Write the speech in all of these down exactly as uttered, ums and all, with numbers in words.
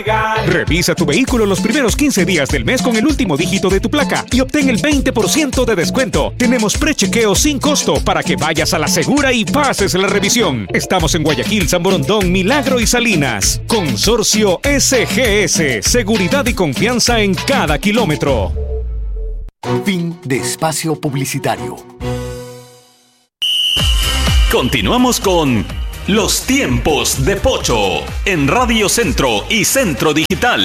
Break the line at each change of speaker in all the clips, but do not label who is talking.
Revisa tu vehículo los primeros quince días del mes con el último dígito de tu placa y obtén el veinte por ciento de descuento. Tenemos prechequeo sin costo para que vayas a la segura y pases la revisión. Estamos en Guayaquil, San Borondón, Milagro y Salinas. Consorcio S G S. Seguridad y confianza en cada kilómetro.
Fin de espacio publicitario.
Continuamos con Los Tiempos de Pocho en Radio Centro y Centro Digital.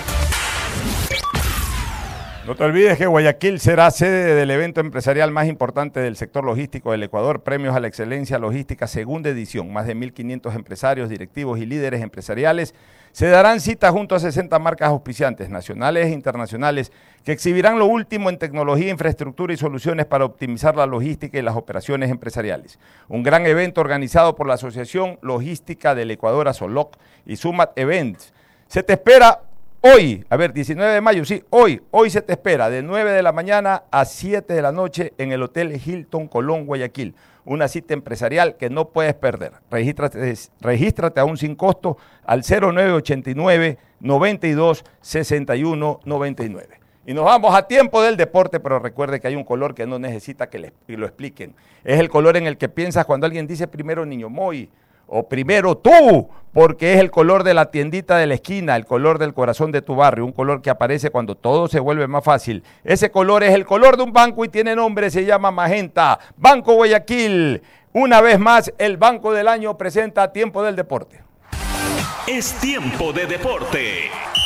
No te olvides que Guayaquil será sede del evento empresarial más importante del sector logístico del Ecuador, Premios a la Excelencia Logística, segunda edición. Más de mil quinientos empresarios, directivos y líderes empresariales se darán cita junto a sesenta marcas auspiciantes nacionales e internacionales que exhibirán lo último en tecnología, infraestructura y soluciones para optimizar la logística y las operaciones empresariales. Un gran evento organizado por la Asociación Logística del Ecuador, ASOLOC, y Sumat Events. Se te espera hoy, a ver, diecinueve de mayo, sí, hoy, hoy se te espera de nueve de la mañana a siete de la noche en el Hotel Hilton Colón, Guayaquil. Una cita empresarial que no puedes perder. Regístrate, regístrate aún sin costo al cero nueve ochenta y nueve, noventa y dos, sesenta y uno, noventa y nueve. Y nos vamos a tiempo del deporte, pero recuerde que hay un color que no necesita que le, lo expliquen. Es el color en el que piensas cuando alguien dice primero Niño Moy o primero tú, porque es el color de la tiendita de la esquina, el color del corazón de tu barrio, un color que aparece cuando todo se vuelve más fácil. Ese color es el color de un banco y tiene nombre, se llama Magenta. Banco Guayaquil. Una vez más, el Banco del Año presenta Tiempo del Deporte.
Es tiempo de deporte.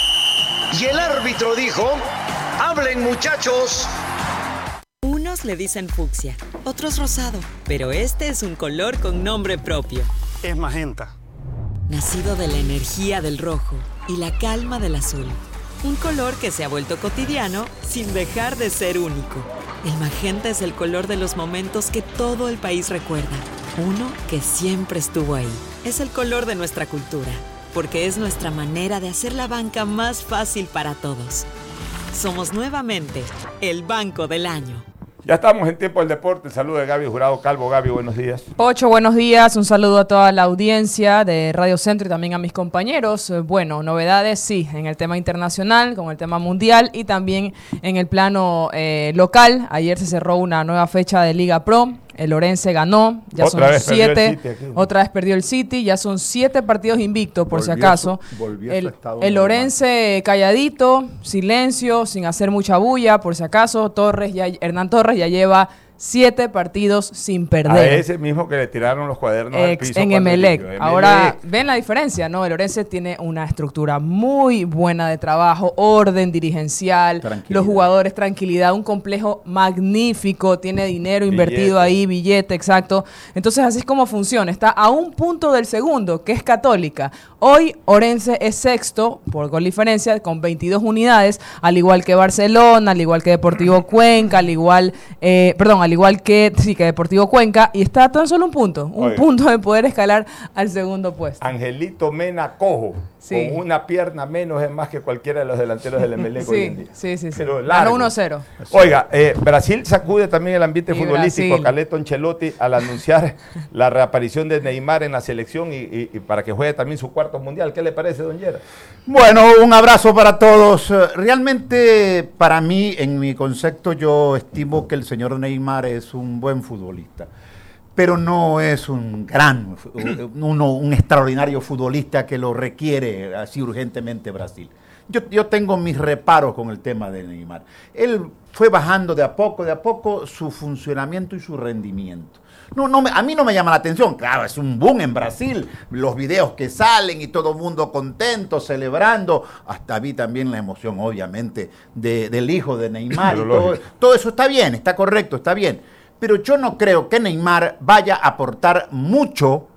Y el árbitro dijo, hablen muchachos.
Unos le dicen fucsia, otros rosado, pero este es un color con nombre propio.
Es magenta.
Nacido de la energía del rojo y la calma del azul. Un color que se ha vuelto cotidiano sin dejar de ser único. El magenta es el color de los momentos que todo el país recuerda. Uno que siempre estuvo ahí. Es el color de nuestra cultura, porque es nuestra manera de hacer la banca más fácil para todos. Somos nuevamente el Banco del Año.
Ya estamos en Tiempo del Deporte. El saludo de Gaby Jurado Calvo. Gaby, buenos días.
Pocho, buenos días. Un saludo a toda la audiencia de Radio Centro y también a mis compañeros. Bueno, novedades sí, en el tema internacional, con el tema mundial y también en el plano eh, local. Ayer se cerró una nueva fecha de Liga Pro. El Orense ganó, ya otra son siete, otra vez perdió el City, ya son siete partidos invictos por volvió si acaso. Su, el el Orense calladito, silencio, sin hacer mucha bulla, por si acaso. Torres ya, Hernán Torres ya lleva siete partidos sin perder.
A ese mismo que le tiraron los cuadernos Ex, al piso.
En Emelec. Ahora, ven la diferencia, ¿no? El Orense tiene una estructura muy buena de trabajo, orden dirigencial, los jugadores, tranquilidad, un complejo magnífico, tiene dinero invertido billete. ahí, billete, exacto. Entonces, así es como funciona. Está a un punto del segundo, que es Católica. Hoy, Orense es sexto, por gol diferencia, con veintidós unidades, al igual que Barcelona, al igual que Deportivo Cuenca, al igual, eh, perdón, al igual que, sí, que Deportivo Cuenca, y está tan solo un punto, un Oiga. punto de poder escalar al segundo puesto.
Angelito Mena cojo, sí. con una pierna menos es más que cualquiera de los delanteros del Emelec sí, hoy en día.
Sí, sí, sí.
Ganó
uno cero.
Oiga, eh, Brasil sacude también el ambiente
sí,
futbolístico,
Brasil.
Carleto Ancelotti, al anunciar la reaparición de Neymar en la selección y, y, y para que juegue también su cuarto mundial. ¿Qué le parece, don Yera?
Bueno, un abrazo para todos. Realmente, para mí, en mi concepto, yo estimo que el señor Neymar es un buen futbolista, pero no es un gran, uno, un extraordinario futbolista que lo requiere así urgentemente Brasil. Yo, yo tengo mis reparos con el tema de Neymar. Él fue bajando de a poco, de a poco su funcionamiento y su rendimiento. No, no, a mí no me llama la atención, claro, es un boom en Brasil, los videos que salen y todo el mundo contento, celebrando, hasta vi también la emoción, obviamente, de, del hijo de Neymar, y todo, todo eso está bien, está correcto, está bien, pero yo no creo que Neymar vaya a aportar mucho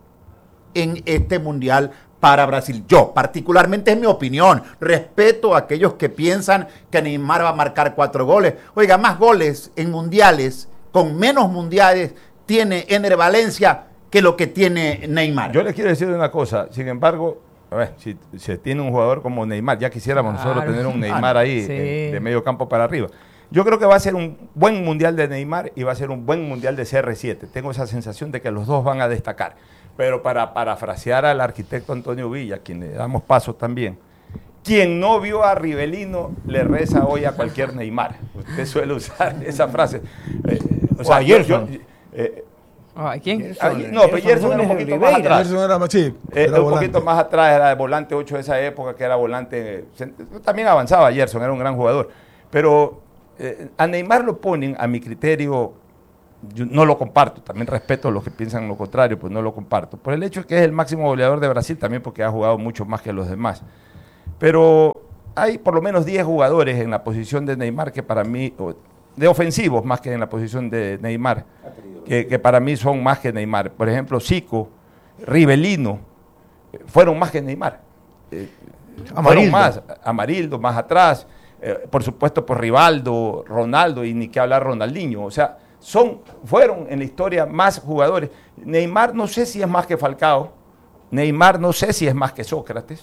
en este mundial para Brasil. Yo, particularmente, es mi opinión, respeto a aquellos que piensan que Neymar va a marcar cuatro goles, oiga, más goles en mundiales, con menos mundiales, tiene Ener Valencia que lo que tiene Neymar.
Yo les quiero decir una cosa, sin embargo, a ver, si se tiene un jugador como Neymar, ya quisiéramos claro. nosotros tener un Neymar ahí sí. en, de medio campo para arriba. Yo creo que va a ser un buen mundial de Neymar y va a ser un buen mundial de C R siete. Tengo esa sensación de que los dos van a destacar. Pero para parafrasear al arquitecto Antonio Villa, a quien le damos paso también, Quien no vio a Rivelino le reza hoy a cualquier Neymar. Usted suele usar esa frase. Eh, o sea, yo, yo, eh,
Ay, ¿quién?
Ah, no, pero Gerson era un poquito más atrás.
Era, sí,
eh,
era
un poquito más atrás, era de volante ocho de esa época, que era volante. También avanzaba Gerson, era un gran jugador. Pero eh, a Neymar lo ponen, a mi criterio, yo no lo comparto. También respeto a los que piensan lo contrario, pues no lo comparto. Por el hecho de que es el máximo goleador de Brasil, también porque ha jugado mucho más que los demás. Pero hay por lo menos diez jugadores en la posición de Neymar que para mí, de ofensivos más que en la posición de Neymar, que, que para mí son más que Neymar. Por ejemplo, Zico, Rivelino, fueron más que Neymar. Eh, fueron más, Amarildo más atrás, eh, por supuesto por Rivaldo, Ronaldo y ni que hablar Ronaldinho. O sea, son, fueron en la historia más jugadores. Neymar no sé si es más que Falcao, Neymar no sé si es más que Sócrates,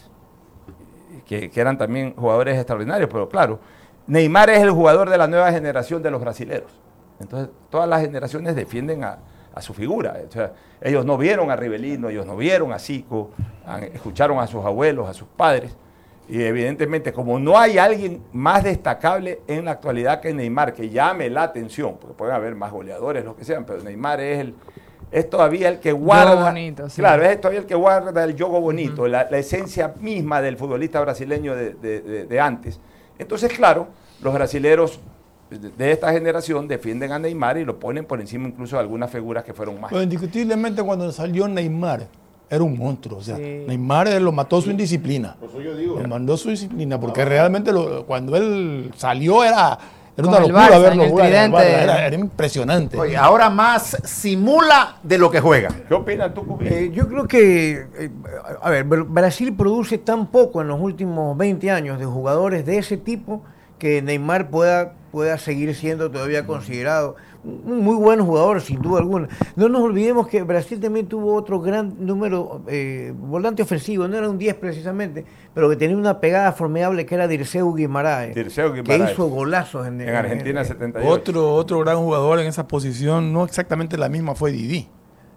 que, que eran también jugadores extraordinarios, pero claro, Neymar es el jugador de la nueva generación de los brasileros. Entonces, todas las generaciones defienden a, a su figura. O sea, ellos no vieron a Rivelino, ellos no vieron a Zico, han, escucharon a sus abuelos, a sus padres, y evidentemente, como no hay alguien más destacable en la actualidad que Neymar, que llame la atención, porque pueden haber más goleadores, lo que sean, pero Neymar es el... es todavía el que guarda,
yogo bonito, sí.
Claro, es todavía el que guarda el yogo bonito, uh-huh. la, la esencia misma del futbolista brasileño de, de, de, de antes. Entonces, claro, los brasileros de, de esta generación defienden a Neymar y lo ponen por encima incluso de algunas figuras que fueron más.
Pero indiscutiblemente cuando salió Neymar, era un monstruo. O sea, sí. Neymar lo mató su indisciplina. Por eso yo digo. Le mandó su disciplina, porque no, realmente lo, cuando él salió era... Era una locura Barça, verlo jugar. Era, era impresionante.
Oye, ahora más simula de lo que juega.
¿Qué opinas tú,
eh, Yo creo que, eh, a ver, Brasil produce tan poco en los últimos veinte años de jugadores de ese tipo que Neymar pueda, pueda seguir siendo todavía considerado un muy buen jugador, sin duda alguna. No nos olvidemos que Brasil también tuvo otro gran número, eh, volante ofensivo, no era un diez precisamente, pero que tenía una pegada formidable que era Dirceu Guimaraes,
Dirceu Guimaraes,
que hizo golazos en,
en Argentina en, setenta y ocho.
Otro, otro gran jugador en esa posición, no exactamente la misma, fue Didi.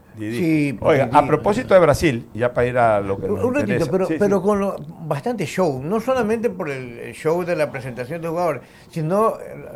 Sí, Oiga, Didi, a propósito de Brasil, ya para ir a lo que nos
un ratito,
interesa.
pero,
sí,
pero
sí.
con lo, bastante show, no solamente por el show de la presentación de jugadores, sino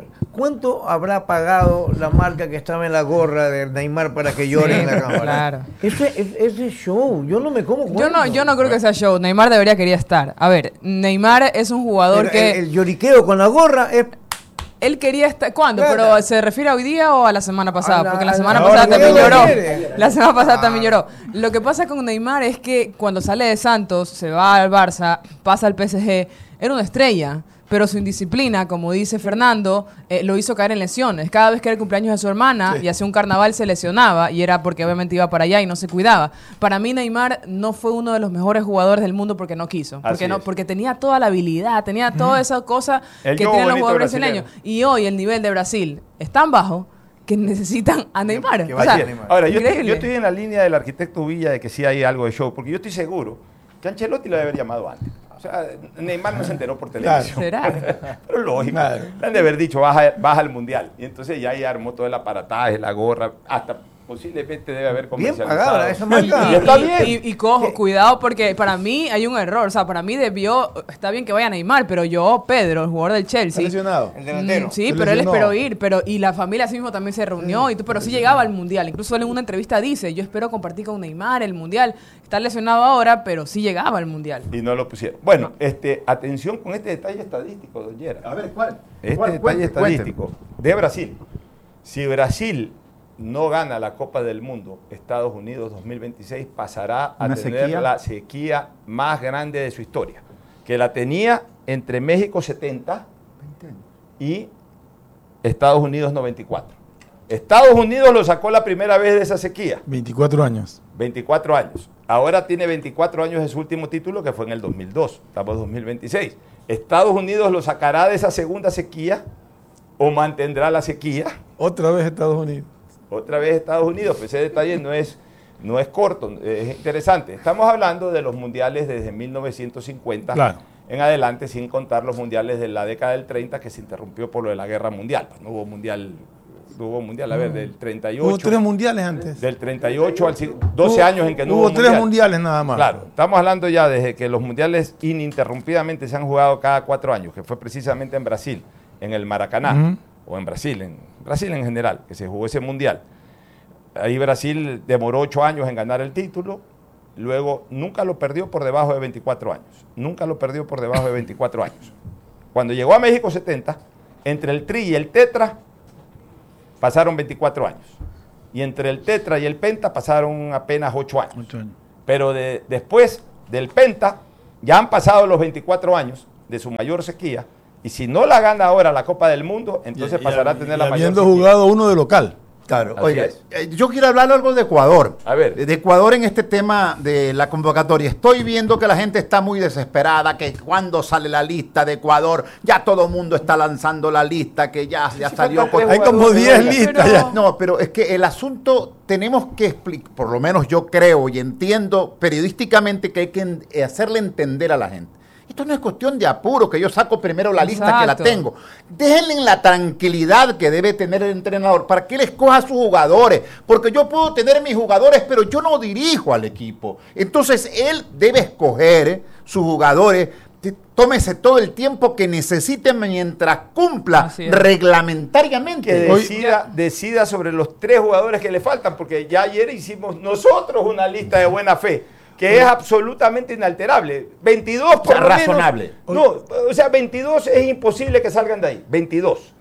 cuánto habrá pagado la marca que estaba en la gorra de Neymar para que llore sí, en la cámara.
Claro.
Ese, ese show, yo no me como cuento.
Yo no, yo no creo que sea show. Neymar debería querer estar. A ver, Neymar es un jugador
el,
que
el, el lloriqueo con la gorra es...
Él quería estar... ¿Cuándo? Claro. ¿Pero se refiere a hoy día o a la semana pasada?
La,
Porque la semana
la,
pasada
la,
también
la,
lloró.
la,
la semana pasada ah. también lloró. Lo que pasa con Neymar es que cuando sale de Santos, se va al Barça, pasa al P S G, era una estrella. Pero su indisciplina, como dice Fernando, eh, lo hizo caer en lesiones. Cada vez que era el cumpleaños de su hermana sí. y hacía un carnaval se lesionaba, y era porque obviamente iba para allá y no se cuidaba. Para mí Neymar no fue uno de los mejores jugadores del mundo porque no quiso. Porque, no, porque tenía toda la habilidad, tenía mm. toda esa cosa el que tienen los jugadores brasileños. Y hoy el nivel de Brasil es tan bajo que necesitan a Neymar.
Que, que o sea, Neymar. Ahora, yo estoy, yo estoy en la línea del arquitecto Villa de que sí hay algo de show, porque yo estoy seguro que Ancelotti lo debe haber llamado antes. O sea, Neymar no se enteró por televisión.
Claro.
¿Será? Pero lógico. Claro. Le han de haber dicho, baja, baja al Mundial. Y entonces ya ahí armó todo el aparataje, la gorra, hasta posiblemente debe haber comercializado.
Bien pagada esa marca.
Y, y, está bien. Y, y cojo, cuidado, porque para mí hay un error. O sea, para mí debió, está bien que vaya Neymar, pero yo, Pedro, el jugador del Chelsea. ¿Está
lesionado?
El delantero.
Mm, sí, pero él esperó ir, pero y la familia así mismo también se reunió, y tú, pero sí llegaba al Mundial. Incluso él en una entrevista dice, yo espero compartir con Neymar el Mundial. Está lesionado ahora, pero sí llegaba al Mundial.
Y no lo pusieron. Bueno, no. este, atención con este detalle estadístico, don Yera.
A ver, ¿cuál?
Este
¿Cuál?
detalle
Cuente,
estadístico
cuénteme.
de Brasil. Si Brasil no gana la Copa del Mundo, Estados Unidos dos mil veintiséis pasará a
¿Una
tener
sequía?
la sequía más grande de su historia, que la tenía entre México setenta y Estados Unidos noventa y cuatro. Estados Unidos lo sacó la primera vez de esa sequía.
veinticuatro años.
veinticuatro años. Ahora tiene veinticuatro años de su último título, que fue en el dos mil dos. Estamos en dos mil veintiséis. Estados Unidos lo sacará de esa segunda sequía o mantendrá la sequía.
Otra vez Estados Unidos.
Otra vez Estados Unidos, pues ese detalle no es, no es corto, es interesante. Estamos hablando de los mundiales desde mil novecientos cincuenta claro. en adelante, sin contar los mundiales de la década del treinta, que se interrumpió por lo de la guerra mundial. Pues no hubo mundial tuvo mundial. A ver, del treinta y ocho.
Hubo tres mundiales antes.
Del treinta y ocho al doce
hubo,
años en que no
hubo
hubo
tres
mundial.
mundiales nada más.
Claro, estamos hablando ya desde que los mundiales ininterrumpidamente se han jugado cada cuatro años, que fue precisamente en Brasil, en el Maracaná, uh-huh. o en Brasil, en Brasil en general, que se jugó ese mundial. Ahí Brasil demoró ocho años en ganar el título, luego nunca lo perdió por debajo de veinticuatro años, nunca lo perdió por debajo de veinticuatro años. Cuando llegó a México setenta, entre el Tri y el Tetra pasaron veinticuatro años, y entre el Tetra y el Penta pasaron apenas ocho años. ocho años. Pero de, después del Penta ya han pasado los veinticuatro años de su mayor sequía, y si no la gana ahora la Copa del Mundo, entonces y, pasará y, a tener la mayor
habiendo
sequía.
Jugado uno de local.
Claro, oye, yo quiero hablar algo de Ecuador.
A ver.
De Ecuador en este tema de la convocatoria. Estoy viendo que la gente está muy desesperada, que cuando sale la lista de Ecuador, ya todo el mundo está lanzando la lista, que ya, ya sí, salió. Con...
Hay como diez listas ya.
No, pero es que el asunto tenemos que explicar, por lo menos yo creo y entiendo periodísticamente que hay que hacerle entender a la gente. Esto no es cuestión de apuro, que yo saco primero la Exacto. lista que la tengo. Déjenle la tranquilidad que debe tener el entrenador para que él escoja a sus jugadores. Porque yo puedo tener mis jugadores, pero yo no dirijo al equipo. Entonces, él debe escoger eh, sus jugadores. Tómese todo el tiempo que necesite mientras cumpla reglamentariamente.
Que decida, decida sobre los tres jugadores que le faltan, porque ya ayer hicimos nosotros una lista de buena fe. Que es absolutamente inalterable. veintidós por
o sea,
lo
razonable.
Menos, no, o sea, veintidós es imposible que salgan de ahí. veintidós.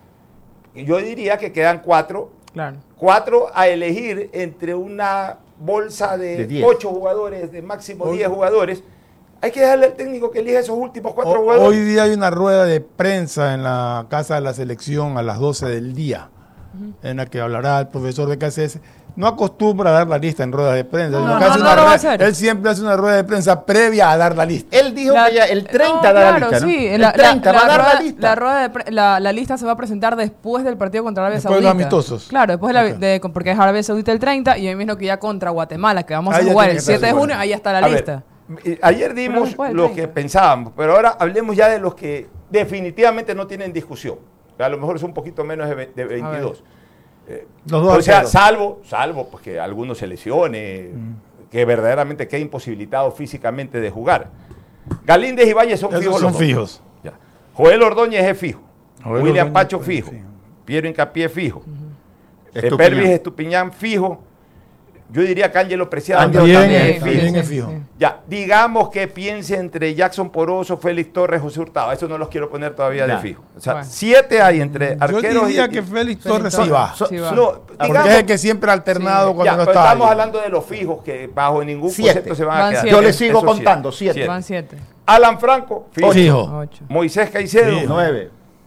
Y yo diría que quedan cuatro.
Claro.
Cuatro a elegir entre una bolsa de, de ocho jugadores, de máximo diez jugadores. Hay que dejarle al técnico que elija esos últimos cuatro
o,
jugadores.
Hoy día hay una rueda de prensa en la Casa de la Selección a las doce del día, uh-huh. en la que hablará el profesor de K C S. No acostumbra a dar la lista en ruedas de prensa.
No, no, no, no
rueda,
lo va a hacer.
Él siempre hace una rueda de prensa previa a dar la lista.
Él dijo
la,
que ya el treinta
no,
da
claro,
la lista, ¿no?
Sí,
el
la,
treinta
la,
va a dar
rueda,
la lista.
La, rueda de pre, la, la lista se va a presentar después del partido contra Arabia
después
Saudita.
Después de los amistosos.
Claro, después okay. de, de, porque es Arabia Saudita el treinta y yo imagino que ya contra Guatemala, que vamos
ahí
a jugar el siete de junio, ahí está la a lista.
Ver, ayer dimos lo que pensábamos, pero ahora hablemos ya de los que definitivamente no tienen discusión. A lo mejor es un poquito menos de, de veintidós. Eh, o sea, salvo, salvo pues, que alguno se lesione, mm. que verdaderamente quede imposibilitado físicamente de jugar. Galíndez y Valle son
Esos
fijos.
Son fijos.
Ya. Joel Ordóñez es fijo.
Joel
William
Ordóñez
Pacho
es
fijo.
fijo.
Piero Hincapié fijo.
Uh-huh.
De Pervis Estupiñán fijo. Yo diría que Ángelo Preciado
también,
también
es,
es fijo.
También es fijo.
Ya, digamos que piense entre Jackson Poroso, Félix Torres, José Hurtado. Eso no los quiero poner todavía nah. de fijo. O sea, bueno. siete hay entre arqueros.
Yo diría
y,
que Félix Torres sí va.
So,
sí va.
No,
digamos, porque es el que siempre ha alternado sí. cuando
ya,
no
pero
está.
Estamos
ahí.
hablando de los fijos que bajo ningún
siete.
concepto se van,
van
a quedar.
Siete.
Yo le sigo
Eso
contando, siete.
siete.
Van siete.
Alan Franco, fijo.
fijo.
Ocho.
Moisés Caicedo,
fijo.
nueve.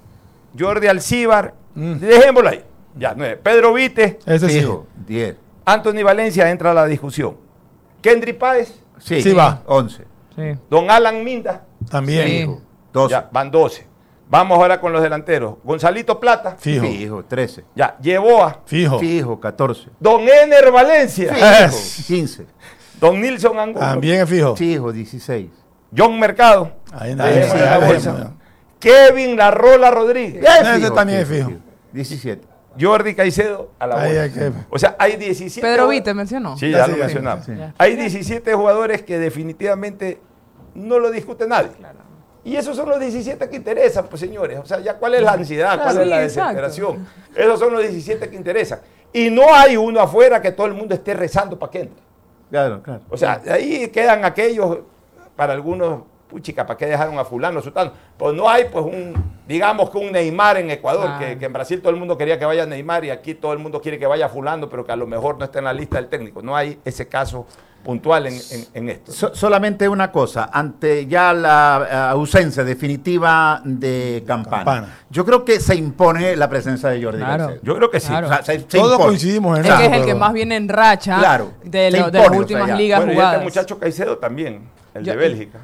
Jordi Alcíbar, mm. dejémoslo ahí. Ya, nueve. Pedro Vite,
ese
fijo. diez.
Anthony Valencia entra a la discusión. Kendry Páez,
sí,
sí va.
once.
Sí.
Don Alan Minda,
también.
Sí.
doce.
Ya, van doce. Vamos ahora con los delanteros. Gonzalito Plata,
fijo.
Fijo, trece.
Ya, Yeboa,
Fijo.
Fijo, catorce.
Don Ener Valencia,
Fijo, quince.
Don Nilson Angulo,
también es fijo.
Fijo, dieciséis.
John Mercado,
Ahí
ahí,
nadie
ahí,
la
bolsa. Kevin La Rola Rodríguez,
ese fijo, también fijo, es fijo.
diecisiete.
Jordi Caicedo a la bolsa.
Que...
O sea, hay diecisiete.
Pedro Vite mencionó.
Sí, ya
sí,
lo
sí,
mencionamos.
sí, sí.
Hay diecisiete jugadores que definitivamente no lo discute nadie. Claro. Y esos son los diecisiete que interesan, pues señores. O sea, ya cuál es la ansiedad,
claro,
cuál es
sí,
la desesperación. Exacto. Esos son los diecisiete que interesan. Y no hay uno afuera que todo el mundo esté rezando para que entre.
Claro, claro.
O sea, ahí quedan aquellos, para algunos, puchica, ¿para qué dejaron a fulano, sutano? Pues no hay, pues, un, digamos que un Neymar en Ecuador, ah. que, que en Brasil todo el mundo quería que vaya Neymar y aquí todo el mundo quiere que vaya fulano, pero que a lo mejor no está en la lista del técnico. No hay ese caso puntual en, en, en esto.
So, solamente una cosa, ante ya la uh, ausencia definitiva de Campana, Campana, yo creo que se impone la presencia de Jordi
claro.
Garcés.
Yo creo que sí.
Claro.
O sea, se, se
Todos
impone.
coincidimos en
es
eso.
que es el
pero...
que más viene en racha
claro,
de, lo,
impone,
de las últimas
o sea,
ligas
bueno,
jugadas.
Y este muchacho Caicedo también, el yo, de Bélgica.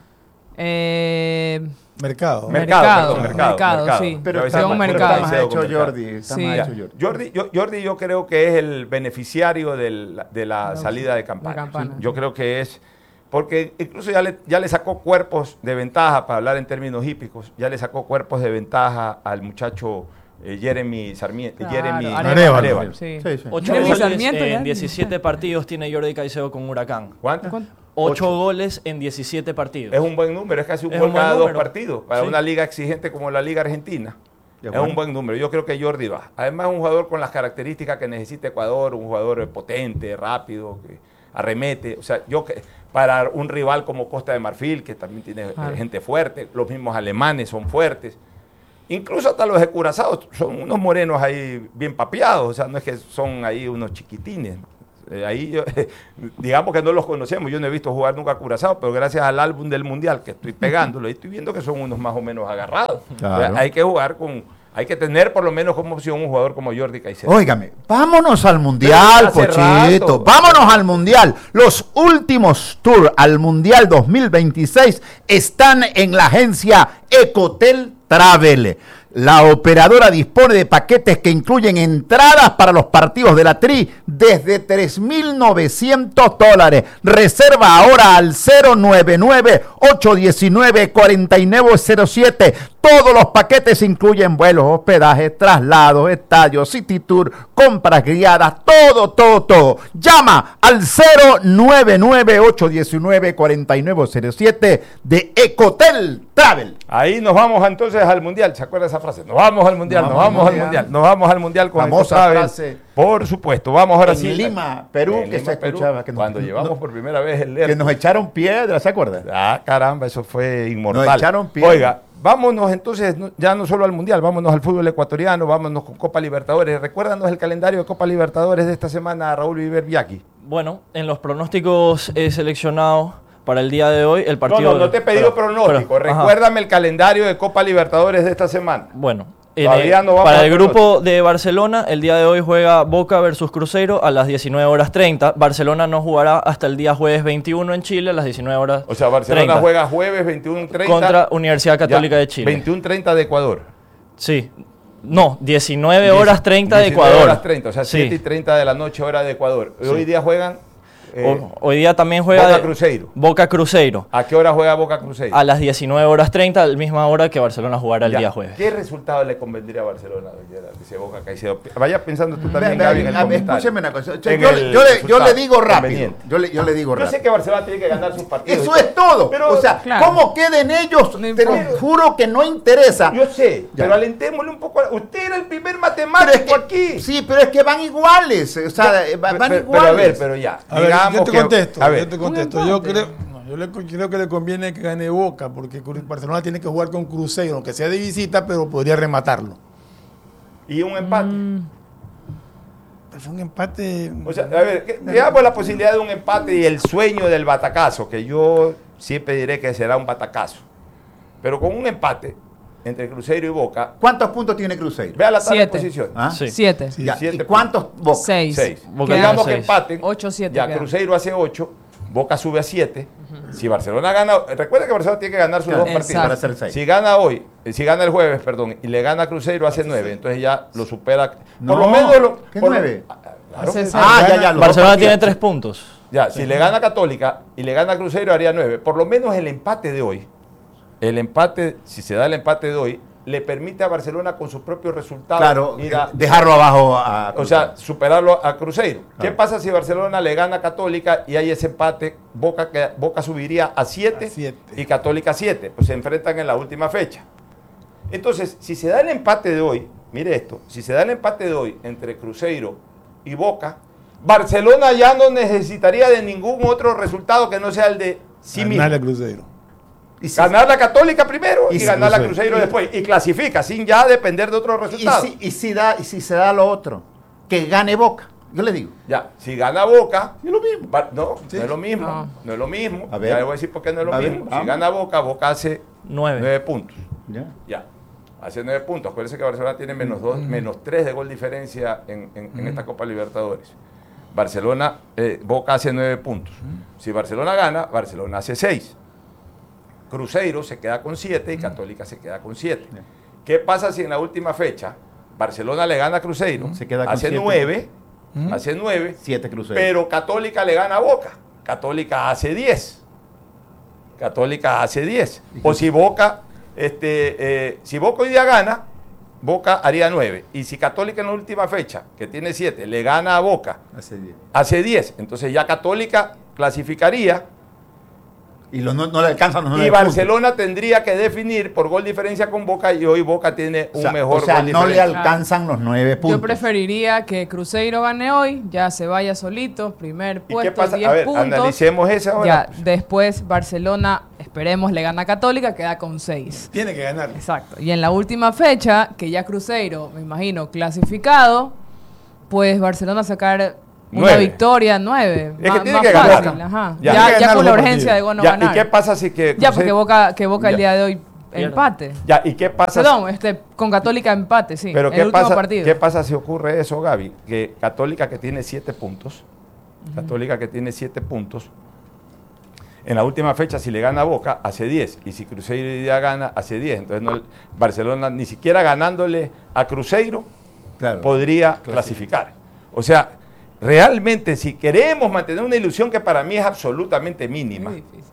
Eh...
Mercado.
Mercado,
mercado,
perdón, mercado,
mercado,
mercado.
sí.
Pero
está
un
mercado.
Está más hecho Jordi. Está
sí.
más hecho Jordi.
Jordi, yo, Jordi yo creo que es el beneficiario del, de la no, salida de Campana.
Campana.
Yo creo que es, porque incluso ya le, ya le sacó cuerpos de ventaja, para hablar en términos hípicos, ya le sacó cuerpos de ventaja al muchacho eh, Jeremy Sarmiento.
Claro,
Jeremy
Arevalo.
Arevalo.
Sí.
Sí, sí.
Jeremy
Ocho goles
Sarmiento, ya.
en diecisiete partidos tiene Jordi Caicedo con Huracán.
¿Cuánto?
Ocho goles en diecisiete partidos.
Es un buen número, es casi un
Es
gol
un buen
cada dos
número.
partidos. Para
Sí.
una liga exigente como la Liga Argentina.
Es
Es
bueno.
un buen número. Yo creo que Jordi va. Además, es un jugador con las características que necesita Ecuador, un jugador potente, rápido, que arremete. O sea, yo que para un rival como Costa de Marfil, que también tiene eh,
Claro.
gente fuerte, los mismos alemanes son fuertes. Incluso hasta los de Curazao son unos morenos ahí bien papeados, o sea, no es que son ahí unos chiquitines. Eh, ahí yo, digamos que no los conocemos, yo no he visto jugar nunca a Curazao, pero gracias al álbum del Mundial que estoy pegándolo, ahí estoy viendo que son unos más o menos agarrados.
Claro.
O sea, hay que jugar con, hay que tener por lo menos como opción un jugador como Jordi Caicedo.
Óigame, vámonos al Mundial,
Pero hace
Pochito.
rato.
Vámonos al Mundial. Los últimos tours al Mundial dos mil veintiséis están en la agencia Ecotel Travel. La operadora dispone de paquetes que incluyen entradas para los partidos de la Tri desde tres mil novecientos dólares. Reserva ahora al cero nueve nueve, ocho uno nueve, cuatro nueve cero siete. Todos los paquetes incluyen vuelos, hospedajes, traslados, estadios, city tour, compras guiadas, todo, todo, todo. Llama al cero nueve nueve, ocho uno nueve, cuatro nueve cero siete de Ecotel Travel.
Ahí nos vamos entonces al Mundial. ¿Se acuerda esa frase? Nos vamos al Mundial, nos vamos al Mundial, nos vamos al Mundial con
Famosa
Ecotravel.
frase.
Por supuesto, vamos ahora
En
sí.
Lima, Perú,
En
que
Lima,
se
Perú,
escuchaba. Que nos-
cuando llevamos
no-
por primera vez el
Que nos echaron piedra, ¿se acuerdan?
Ah, caramba, eso fue inmortal.
Nos echaron piedra.
Oiga, vámonos entonces, no- ya no solo al Mundial, vámonos al fútbol ecuatoriano, vámonos con Copa Libertadores. Recuérdanos el calendario de Copa Libertadores de esta semana, Raúl Viver Viaki.
Bueno, en los pronósticos he seleccionado para el día de hoy el partido.
No, no, no te he pedido
pero-
pronóstico.
pero- ajá.
Recuérdame el calendario de Copa Libertadores de esta semana.
Bueno, en
Todavía
el-
no vamos
para
al
el grupo de Barcelona, el día de hoy juega Boca versus Cruzeiro a las diecinueve horas treinta. Barcelona no jugará hasta el día jueves veintiuno en Chile a las diecinueve horas
O sea, Barcelona
treinta.
juega jueves veintiuno treinta.
Contra Universidad Católica
Ya,
de Chile.
veintiuno treinta de Ecuador.
Sí. No, diecinueve horas treinta de
diecinueve
Ecuador.
horas treinta, o sea,
Sí.
siete y treinta de la noche, hora de Ecuador.
Sí.
Hoy día juegan. eh,
O- hoy día también juega
Boca
de-
Cruzeiro.
Boca Cruzeiro.
¿A qué hora juega Boca Cruzeiro?
A las diecinueve horas treinta, a la misma hora que Barcelona jugará el
Ya.
día jueves.
¿Qué resultado le convendría a Barcelona? Dice Boca Caicedo. Vaya pensando tú también,
Vean, vean,
Gaby, en el
a ver,
comentario.
escúcheme una cosa. Yo,
En
yo
el
le- yo le, yo
resultado
le digo rápido.
conveniente.
Yo le, yo le digo
Yo
rápido.
sé que Barcelona tiene que ganar sus partidos.
Eso es todo.
Pero,
o sea,
claro.
¿cómo queden ellos?
No
Te lo
importa.
juro que no interesa.
Yo sé,
Ya.
pero alentémosle un poco. a- Usted era el primer
Pero
matemático
es que-
aquí.
Sí, pero es que van iguales. O sea,
Ya,
van
pero, pero-
iguales.
pero a ver, pero ya.
A ver,
digamos
yo te
que-
contesto,
a ver,
yo te contesto. Yo creo, no, yo le, creo que le conviene que gane Boca, porque Cru- Barcelona tiene que jugar con Cruzeiro, aunque sea de visita, pero podría rematarlo.
y un empate.
Pues un empate.
O sea, a ver, que- veamos la posibilidad de un empate y el sueño del batacazo, que yo siempre diré que será un batacazo. Pero con un empate entre Cruzeiro y Boca,
¿Cuántos puntos tiene Cruzeiro?
vea la tabla de
Siete.
posiciones.
¿Ah?
Sí.
Siete.
Ya,
siete
¿Y cuántos Boca?
Seis.
Seis.
Boca
Digamos
tiene
que
seis.
empaten.
Ocho, siete
Ya
quedan.
Cruzeiro hace ocho, Boca sube a siete. Si Barcelona gana, recuerda que Barcelona tiene que ganar sus
Claro,
dos partidos.
exacto.
Para hacer seis.
Si gana hoy, eh, si gana el jueves, perdón, y le gana a Cruzeiro hace nueve, entonces ya lo supera.
No,
por lo menos lo.
¿qué
por lo-
nueve?
Ah, claro.
Hace seis.
Ah, ya, ya. los
Barcelona
dos
tiene
partidos.
tres puntos.
Ya, si le gana Católica y le gana Cruzeiro haría nueve. Por lo menos el empate de hoy, el empate, si se da el empate de hoy, le permite a Barcelona con sus propios resultados
Claro,
ir a-
dejarlo abajo a.
o sea, superarlo a Cruzeiro. ¿Qué
Claro.
pasa si Barcelona le gana a Católica y hay ese empate? Boca, que- Boca subiría a siete
A siete.
y Católica a siete. Pues se enfrentan en la última fecha. Entonces, si se da el empate de hoy, mire esto, si se da el empate de hoy entre Cruzeiro y Boca, Barcelona ya no necesitaría de ningún otro resultado que no sea el de sí mismo.
Ganarle a Cruzeiro.
Y si-
Ganar la Católica primero y,
Y si
ganar la
Cruzeiro.
Cruzeiro después. Y clasifica sin ya depender de otros
y,
resultados.
si, y, si da, y si se da lo otro, que gane Boca. Yo le digo.
Ya, si gana Boca,
Es lo mismo.
va- no,
Sí.
no es lo mismo.
No.
No, es lo mismo.
A ver.
Ya le voy a decir por qué no es lo
A ver,
mismo. Si
vamos.
gana Boca, Boca hace
Nueve.
nueve puntos.
Ya.
Ya. Hace nueve puntos. Acuérdense que Barcelona tiene menos dos, menos tres de gol diferencia en, en- en esta Copa Libertadores. Barcelona, eh, Boca hace nueve puntos. Si Barcelona gana, Barcelona hace seis. Cruzeiro se queda con siete y Católica se queda con siete. ¿Qué pasa si en la última fecha Barcelona le gana a Cruzeiro?
Se queda con
hace
siete.
nueve, hace nueve,
Siete Cruzeiro.
pero Católica le gana a Boca. Católica hace diez. Católica hace diez. O si Boca, este, eh, si Boca hoy día gana, Boca haría nueve. Y si Católica en la última fecha, que tiene siete, le gana a Boca,
Hace diez.
hace diez. Entonces ya Católica clasificaría.
Y los no, no le alcanzan los nueve
Y Barcelona puntos. Tendría que definir por gol diferencia con Boca y hoy Boca tiene un
o sea,
mejor
o sea,
gol
no
diferencia.
le alcanzan los nueve puntos.
Yo preferiría que Cruzeiro gane hoy, ya se vaya solito, primer puesto,
¿Y qué pasa?
diez
A ver,
puntos.
analicemos esa ahora.
Ya, después Barcelona, esperemos, le gana a Católica, queda con seis.
Tiene que ganar.
Exacto. Y en la última fecha, que ya Cruzeiro, me imagino, clasificado, pues Barcelona sacar una
Nueve.
victoria, nueve.
Es que
más,
tiene
más
que ganar.
fácil, ajá.
Ya.
Ya,
Tiene que
ya
ganar
con la
los
urgencia
partidos.
de bueno
Ya,
ganar.
¿y qué pasa si que
Ya, porque Boca, que Boca el
Ya.
día de hoy empate.
Ya, ¿y qué pasa?
Perdón, este, con Católica empate, sí.
Pero
en
¿qué
el último
pasa,
partido.
¿qué pasa si ocurre eso, Gaby? Que Católica que tiene siete puntos, uh-huh. Católica que tiene siete puntos, en la última fecha si le gana a Boca, hace diez. Y si Cruzeiro hoy día gana, hace diez. Entonces no, Barcelona ni siquiera ganándole a Cruzeiro claro. podría clasificar. O sea, realmente si queremos mantener una ilusión que para mí es absolutamente mínima,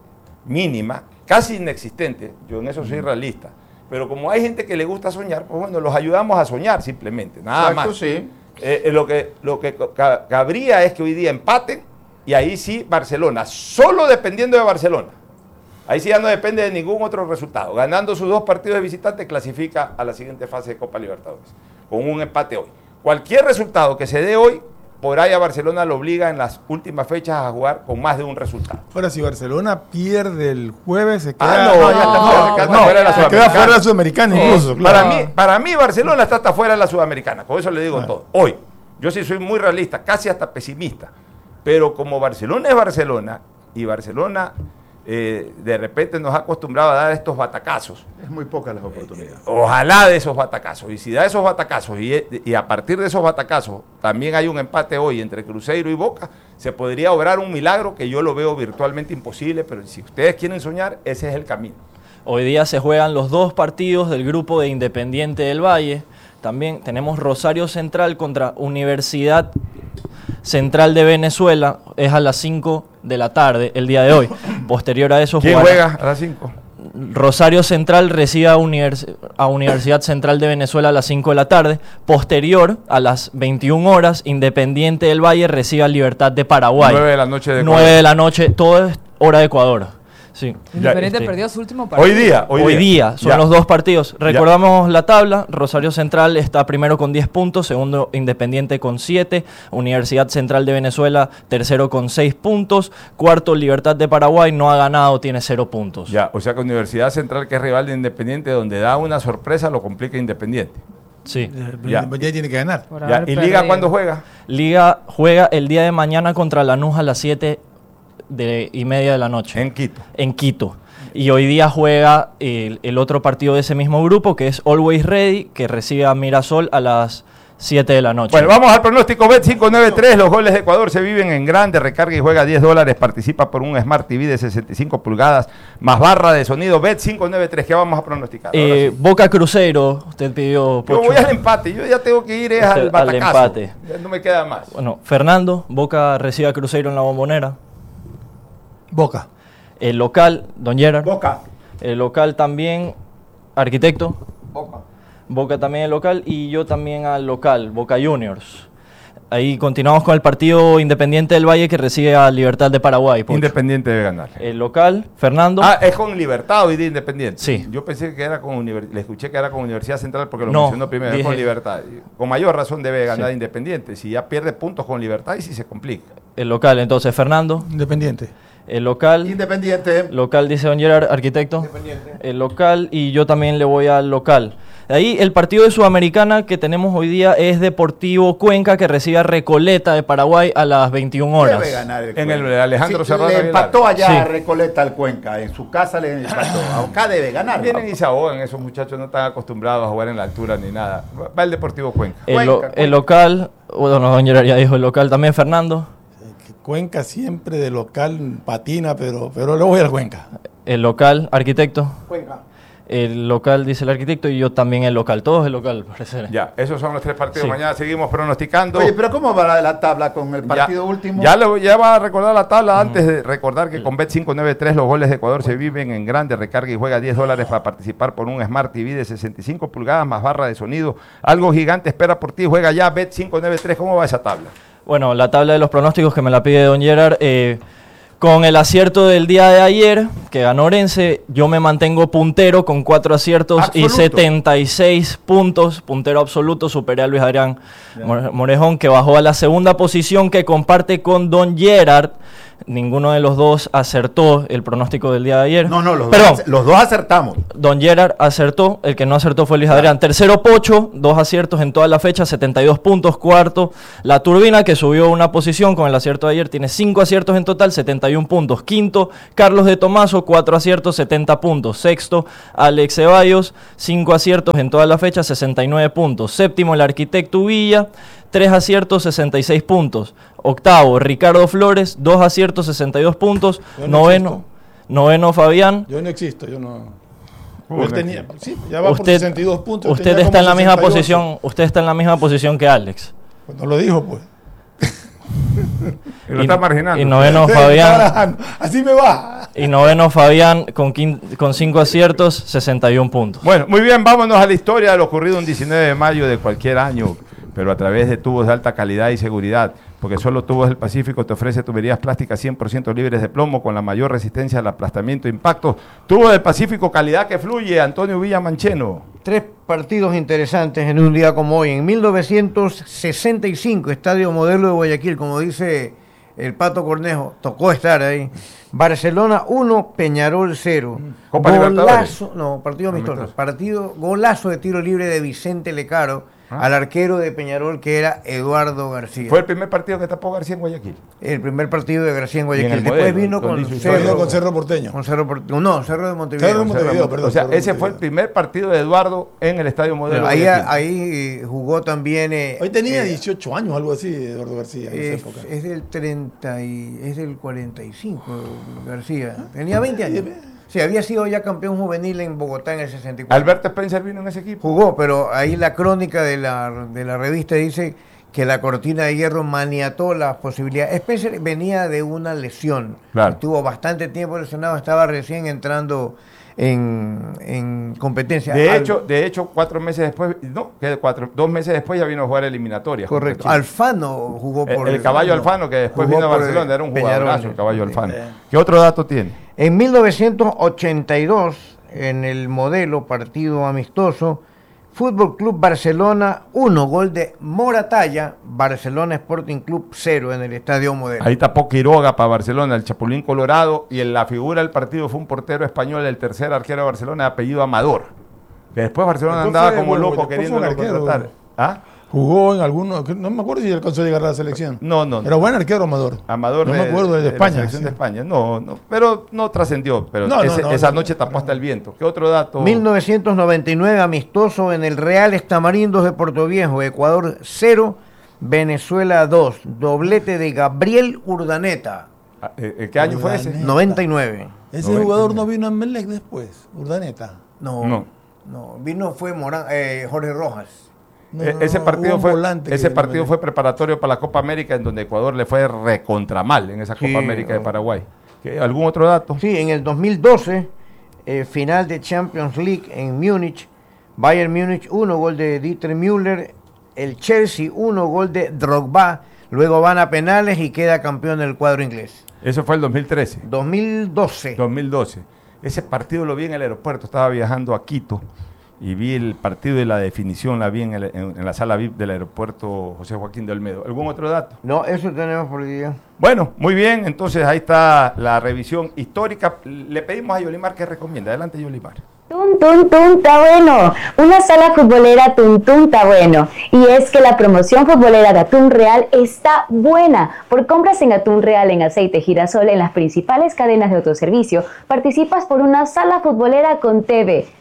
mínima, casi inexistente, yo en eso soy realista, pero como hay gente que le gusta soñar, pues bueno, los ayudamos a soñar simplemente, nada
Exacto,
más.
Sí.
Eh, eh, lo que, lo que ca- cabría es que hoy día empaten y ahí sí Barcelona, solo dependiendo de Barcelona, ahí sí ya no depende de ningún otro resultado, ganando sus dos partidos de visitante clasifica a la siguiente fase de Copa Libertadores, con un empate hoy. Cualquier resultado que se dé hoy, por ahí a Barcelona lo obliga en las últimas fechas a jugar con más de un resultado.
Ahora, si Barcelona pierde el jueves, se queda,
Ah, no, ya está fuera, ya está
no,
fuera de la
se queda
Sudamericana.
fuera de la Sudamericana incluso.
Eh,
Claro.
para, mí, para mí Barcelona está hasta fuera de la Sudamericana, con eso le digo
Ah.
todo. Hoy, yo sí soy muy realista, casi hasta pesimista, pero como Barcelona es Barcelona, y Barcelona eh, de repente nos ha acostumbrado a dar estos batacazos.
Es muy pocas las oportunidades.
Ojalá de esos batacazos, y si da esos batacazos, y, y a partir de esos batacazos también hay un empate hoy entre Cruzeiro y Boca, se podría obrar un milagro que yo lo veo virtualmente imposible, pero si ustedes quieren soñar, ese es el camino.
Hoy día se juegan los dos partidos del grupo de Independiente del Valle. También tenemos Rosario Central contra Universidad Central de Venezuela. Es a las cinco de la tarde el día de hoy. Posterior a eso
¿Quién
jugará-
juega a las cinco?
Rosario Central recibe a, Univers- a Universidad Central de Venezuela a las cinco de la tarde. Posterior, a las veintiuna horas, Independiente del Valle recibe a Libertad de Paraguay.
nueve de la noche de
nueve
Ecuador.
de la noche, todo es hora de Ecuador. Sí.
Independiente
Este,
perdió su último partido.
Hoy día, hoy,
Hoy, día, son
Ya.
los dos partidos. Recordamos la tabla. Rosario Central está primero con diez puntos, segundo Independiente con siete, Universidad Central de Venezuela tercero con seis puntos, cuarto Libertad de Paraguay no ha ganado, tiene cero puntos.
Ya, o sea que Universidad Central, que es rival de Independiente, donde da una sorpresa, lo complica Independiente.
Sí.
Ya.
Ya tiene que ganar.
Por
Ya,
haber
¿y Liga
perdido.
cuándo juega?
Liga juega el día de mañana contra Lanús a las siete de, y media de la noche.
En Quito.
En Quito. Y hoy día juega el, el otro partido de ese mismo grupo, que es Always Ready, que recibe a Mirasol a las siete de la noche.
Bueno, vamos al pronóstico Bet cinco nueve tres. Los goles de Ecuador se viven en grande. Recarga y juega diez dólares. Participa por un Smart T V de sesenta y cinco pulgadas más barra de sonido. Bet cinco nueve tres. ¿Qué vamos a pronosticar? Ahora
Eh,
sí.
Boca Cruzeiro, usted pidió...
Yo
Pocho.
voy al empate. Yo ya tengo que ir es
Usted
al
al
batacazo.
empate.
Ya no me queda más.
Bueno, Fernando, Boca recibe a Cruzeiro en la Bombonera.
Boca.
El local, Don Gerard.
Boca.
El local también, Arquitecto.
Boca.
Boca también el local y yo también al local, Boca Juniors. Ahí continuamos con el partido Independiente del Valle que recibe a Libertad de Paraguay. Pocho.
Independiente debe ganar.
El local, Fernando.
Ah, es con Libertad hoy día Independiente.
Sí.
Yo pensé que era con Universidad, le escuché que era con Universidad Central porque lo
No,
mencionó primero, es
dije-
con Libertad. Con mayor razón debe ganar
Sí.
Independiente. Si ya pierde puntos con Libertad y si se complica.
El local, entonces, Fernando.
Independiente.
El local.
Independiente.
Local, dice Don Gerard, arquitecto. El local y yo también le voy al local. De ahí el partido de Sudamericana que tenemos hoy día es Deportivo Cuenca que recibe a Recoleta de Paraguay a las veintiuna horas.
Debe ganar el
En
Cuenca.
el de Alejandro
Sí,
Serrano
le
Aguilar.
empató allá
Sí.
a Recoleta al Cuenca. En su casa le empató. Acá debe ganar.
Vienen
papá.
y se ahogan, esos muchachos no están acostumbrados a jugar en la altura ni nada. Va el Deportivo Cuenca.
El, lo-
Cuenca,
el local, bueno, Don Gerard ya dijo el local también, Fernando.
Cuenca siempre de local patina, pero, pero le voy al Cuenca.
El local, arquitecto.
Cuenca.
el local, dice el arquitecto, y yo también el local. Todos el local, parece.
Ya, esos son los tres partidos.
Sí.
Mañana seguimos pronosticando.
Oye, pero ¿cómo va la, la tabla con el partido
ya,
último?
Ya, le, ya va a recordar la tabla uh-huh. antes de recordar que con Bet cinco noventa y tres los goles de Ecuador se viven en grande. Recarga y juega diez dólares para participar por un Smart T V de sesenta y cinco pulgadas más barra de sonido. Algo gigante espera por ti. Juega ya Bet cinco noventa y tres. ¿Cómo va esa tabla?
Bueno, la tabla de los pronósticos que me la pide don Gerard. Eh, Con el acierto del día de ayer, que ganó Orense, yo me mantengo puntero con cuatro aciertos absoluto. Y setenta y seis puntos, puntero absoluto, superé a Luis Adrián yeah. Morejón, que bajó a la segunda posición, que comparte con don Gerard. Ninguno de los dos acertó el pronóstico del día de ayer.
No, no, los,
Perdón,
dos, los dos acertamos.
Don Gerard acertó, el que no acertó fue Luis Adrián. Tercero Pocho, dos aciertos en toda la fecha, setenta y dos puntos. Cuarto, La Turbina, que subió una posición con el acierto de ayer, tiene cinco aciertos en total, setenta y un puntos. Quinto, Carlos de Tomaso, cuatro aciertos, setenta puntos. Sexto, Alex Ceballos, cinco aciertos en toda la fecha, sesenta y nueve puntos. Séptimo, el Arquitecto Villa, tres aciertos, sesenta y seis puntos. Octavo, Ricardo Flores, dos aciertos, sesenta y dos puntos. No noveno, existo. noveno Fabián.
Yo no existo, yo no.
Uh,
tenía, sí, ya va
usted,
por sesenta y dos puntos.
Usted está en la misma posición, usted está en la misma posición que Alex.
Pues no lo dijo, pues.
y lo está marginando.
Y noveno Fabián.
Así me va.
Y noveno Fabián con, quin, con cinco aciertos, sesenta y un puntos.
Bueno, muy bien, vámonos a la historia de lo ocurrido un diecinueve de mayo de cualquier año, pero a través de tubos de alta calidad y seguridad, porque solo Tubos del Pacífico te ofrece tuberías plásticas cien por ciento libres de plomo con la mayor resistencia al aplastamiento e impacto. Tubos del Pacífico, calidad que fluye. Antonio Villamancheno.
Tres partidos interesantes en un día como hoy. En mil novecientos sesenta y cinco, Estadio Modelo de Guayaquil, como dice el Pato Cornejo, tocó estar ahí. Barcelona uno, Peñarol cero.
Copa
Golazo, no, partido amistoso. Partido, golazo de tiro libre de Vicente Lecaro. ¿Ah? Al arquero de Peñarol, que era Eduardo García.
¿Fue el primer partido que tapó García en Guayaquil?
El primer partido de García en Guayaquil.
En
Después
modelo,
vino con
Cerro, con Cerro Porteño.
Con Cerro Porteño. No, Cerro de Montevideo.
Cerro de Montevideo,
Cerro,
perdón.
O sea,
Cerro
ese
Montevideo.
fue el primer partido de Eduardo en el Estadio Modelo.
Ahí, ahí jugó también. Eh,
Hoy tenía
eh,
dieciocho años, algo así, Eduardo García. En
es,
esa época.
es del treinta y, es del cuarenta y cinco, García. Tenía veinte años. Sí, había sido ya campeón juvenil en Bogotá en el sesenta y cuatro.
Alberto Spencer vino en ese equipo.
Jugó, pero ahí la crónica de la, de la revista dice que la cortina de hierro maniató las posibilidades. Spencer venía de una lesión.
Claro.
Estuvo bastante tiempo lesionado, estaba recién entrando en, en competencia.
De
Al,
hecho, de hecho, cuatro meses después, no, que cuatro, dos meses después ya vino a jugar eliminatorias.
Correcto. Alfano jugó por...
El, el caballo
no,
Alfano, que después vino a Barcelona, era un jugadorazo el caballo Alfano.
Eh.
¿Qué otro dato tiene?
En mil novecientos ochenta y dos, en el Modelo, partido amistoso, Fútbol Club Barcelona uno, gol de Moratalla, Barcelona Sporting Club cero en el Estadio Modelo.
Ahí tapó Quiroga para Barcelona, el Chapulín Colorado, y en la figura del partido fue un portero español, el tercer arquero de Barcelona, de apellido Amador, que después Barcelona
Después
andaba
fue,
como
bueno,
loco
después
queriendo
fue un arquero,
contratar. ¿Ah?
Jugó en algunos, no me acuerdo si alcanzó a llegar a la selección.
No, no.
Era buen arquero Amador.
Amador
no
de,
me acuerdo de, de España.
La selección
sí.
de España. No, no, pero no trascendió. Pero
no,
ese,
no, no,
esa
no,
noche tapó
no.
hasta el viento. ¿Qué otro dato?
mil novecientos noventa y nueve, amistoso en el Real Estamarindus de Portoviejo, Ecuador cero, Venezuela dos, doblete de Gabriel Urdaneta.
¿Eh, ¿Qué año
Urdaneta.
fue ese?
noventa y nueve.
Ese
noventa y nueve.
jugador no vino a Melec después, Urdaneta.
No, no, no. Vino fue Morán, eh, Jorge Rojas.
No,
Eh,
no,
ese
no,
partido,
un
fue,
volante
ese
que-
partido fue preparatorio para la Copa América, en donde Ecuador le fue recontra mal en esa Copa
Sí,
América de
no.
Paraguay. ¿Qué, ¿Algún otro dato?
Sí, en el dos mil doce, eh, final de Champions League en Múnich, Bayern Múnich uno, gol de Dieter Müller, el Chelsea uno, gol de Drogba, luego van a penales y queda campeón del cuadro inglés.
Eso fue el dos mil trece.
dos mil doce.
dos mil doce. Ese partido lo vi en el aeropuerto, estaba viajando a Quito y vi el partido de la definición, la vi en, el- en- en la sala V I P del aeropuerto José Joaquín de Olmedo. ¿Algún otro dato?
No, eso tenemos por el día.
Bueno, muy bien, entonces ahí está la revisión histórica. Le pedimos a Yolimar que recomienda. Adelante, Yolimar.
Tun, tun, tun, está bueno. Una sala futbolera Tun, tun, está bueno. Y es que la promoción futbolera de Atún Real está buena. Por compras en Atún Real en aceite girasol en las principales cadenas de autoservicio, participas por una sala futbolera con T V.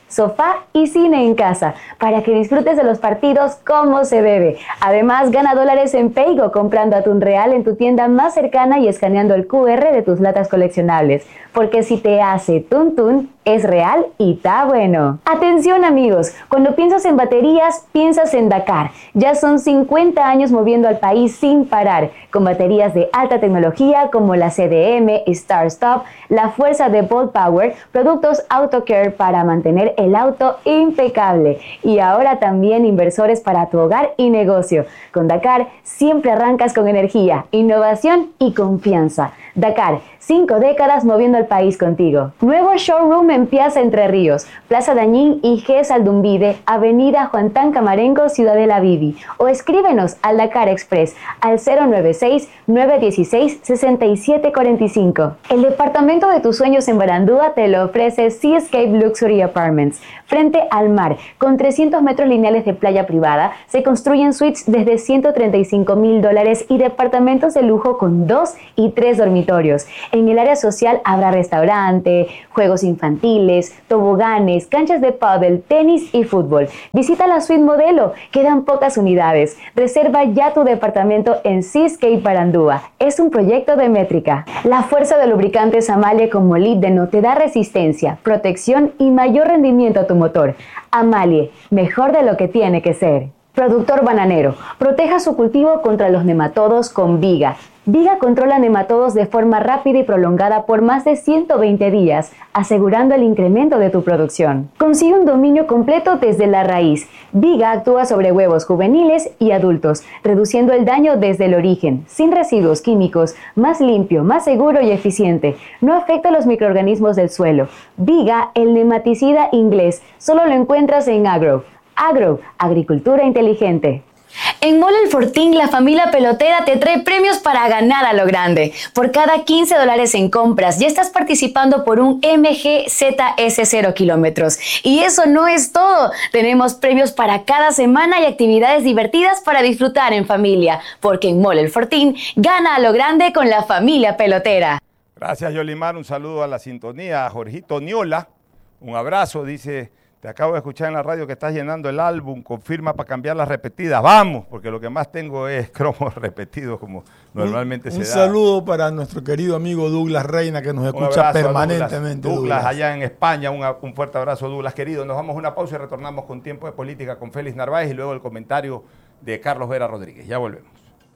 sofá y cine en casa, para que disfrutes de los partidos como se debe. Además, gana dólares en Paygo comprando atún real en tu tienda más cercana y escaneando el cu erre de tus latas coleccionables. Porque si te hace tun tun, es real y está bueno. Atención amigos, cuando piensas en baterías, piensas en Dakar. Ya son cincuenta años moviendo al país sin parar, con baterías de alta tecnología como la ce de eme, Star Stop, la fuerza de Volt Power, productos AutoCare para mantener el auto impecable. Y ahora también inversores para tu hogar y negocio. Con Dakar siempre arrancas con energía, innovación y confianza. Dakar, cinco décadas moviendo al país contigo. Nuevo showroom en Piazza Entre Ríos, Plaza Dañín y G. Saldumbide, Avenida Juan Tan Camarengo, Ciudadela Vivi. O escríbenos al Dakar Express al cero nueve seis, nueve uno seis, seis siete cuatro cinco. El departamento de tus sueños en Barandúa te lo ofrece Seascape Luxury Apartments. Frente al mar, con trescientos metros lineales de playa privada, se construyen suites desde ciento treinta y cinco mil dólares y departamentos de lujo con dos y tres dormitorios. En el área social habrá restaurante, juegos infantiles, toboganes, canchas de pádel, tenis y fútbol. Visita la suite modelo, quedan pocas unidades. Reserva ya tu departamento en Seascape Barandúa. Es un proyecto de Métrica. La fuerza de lubricantes Amalie con molibdeno te da resistencia, protección y mayor rendimiento a tu motor. Amalie, mejor de lo que tiene que ser. Productor bananero, proteja su cultivo contra los nematodos con Viga. Viga controla nematodos de forma rápida y prolongada por más de ciento veinte días, asegurando el incremento de tu producción. Consigue un dominio completo desde la raíz. Viga actúa sobre huevos juveniles y adultos, reduciendo el daño desde el origen, sin residuos químicos, más limpio, más seguro y eficiente. No afecta a los microorganismos del suelo. Viga, el nematicida inglés, solo lo encuentras en Agro. Agro, agricultura inteligente. En Mole El Fortín, la familia pelotera te trae premios para ganar a lo grande. Por cada quince dólares en compras, ya estás participando por un eme ge zeta ese cero kilómetros. Y eso no es todo. Tenemos premios para cada semana y actividades divertidas para disfrutar en familia. Porque en Mole El Fortín, gana a lo grande con la familia pelotera.
Gracias, Yolimar. Un saludo a la sintonía. A Jorgito Niola, un abrazo. Dice... Te acabo de escuchar en la radio que estás llenando el álbum, confirma para cambiar las repetidas. Vamos, porque lo que más tengo es cromos repetidos como normalmente
un,
se
un
da.
Un saludo para nuestro querido amigo Douglas Reina que nos escucha permanentemente.
Douglas, Douglas, allá en España, un, un fuerte abrazo Douglas querido. Nos vamos a una pausa y retornamos con Tiempo de Política con Félix Narváez y luego el comentario de Carlos Vera Rodríguez. Ya volvemos.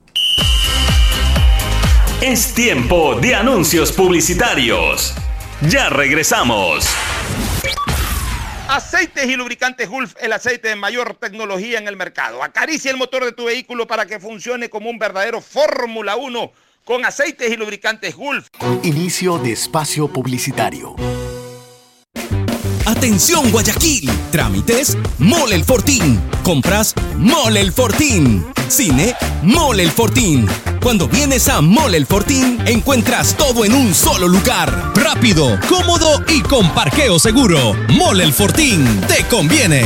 Es tiempo de anuncios publicitarios. Ya regresamos.
Aceites y lubricantes Gulf, el aceite de mayor tecnología en el mercado. Acaricia el motor de tu vehículo para que funcione como un verdadero Fórmula uno con aceites y lubricantes Gulf.
Inicio de espacio publicitario.
Atención Guayaquil, trámites Mole El Fortín, compras Mole El Fortín, cine Mole El Fortín. Cuando vienes a Mole El Fortín encuentras todo en un solo lugar, rápido, cómodo y con parqueo seguro. Mole El Fortín, te conviene.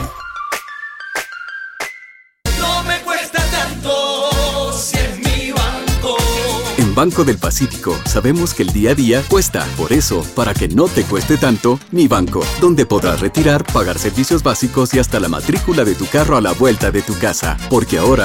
No me cuesta tanto si es mi banco.
En Banco del Pacífico sabemos que el día a día cuesta. Por eso, para que no te cueste tanto, Mi Banco, donde podrás retirar, pagar servicios básicos y hasta la matrícula de tu carro a la vuelta de tu casa. Porque ahora